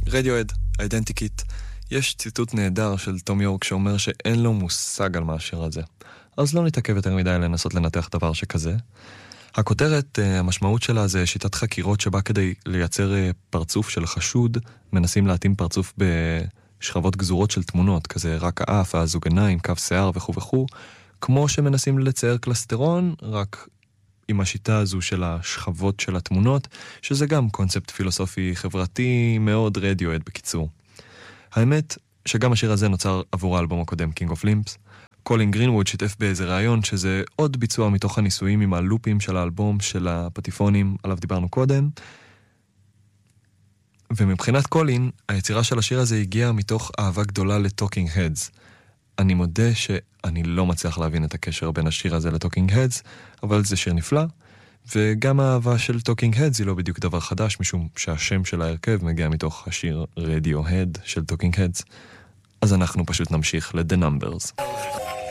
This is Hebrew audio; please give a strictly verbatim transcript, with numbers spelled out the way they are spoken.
רדיואד, אידנטיקיט. יש ציטוט נהדר של תום יורק שאומר שאין לו מושג על מה השיר הזה. אז לא נתעכב יותר מדי לנסות לנתח דבר שכזה. הכותרת, המשמעות שלה זה שיטת חקירות שבה כדי לייצר פרצוף של חשוד, מנסים להתאים פרצוף בשכבות גזורות של תמונות, כזה רק האף, הזוג עיניים, קו שיער וכו' וכו', כמו שמנסים לצייר קלסטרון, רק עם השיטה הזו של השכבות של התמונות, שזה גם קונספט פילוסופי חברתי מאוד רדיואד בקיצור. האמת שגם השיר הזה נוצר עבור האלבום הקודם, King of Limbs. קולין גרינווד שיתף באיזה רעיון שזה עוד ביצוע מתוך הניסויים עם הלופים של האלבום של הפטיפונים עליו דיברנו קודם. ומבחינת קולין, היצירה של השיר הזה הגיעה מתוך אהבה גדולה לטוקינג הדס. אני מודה שאני לא מצליח להבין את הקשר בין השיר הזה לטוקינג הדס, אבל זה שיר נפלא, וגם האהבה של טוקינג הדס היא לא בדיוק דבר חדש, משום שהשם של ההרכב מגיע מתוך השיר רדיואד של טוקינג הדס. אז אנחנו פשוט נמשיך ל-The Numbers.